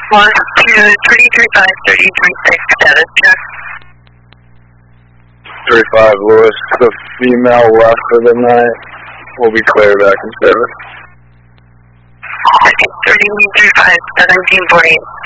1 to 335 3036 status check. 35 Lewis, the female left for the night. Will be clear back in service. 3035 1748.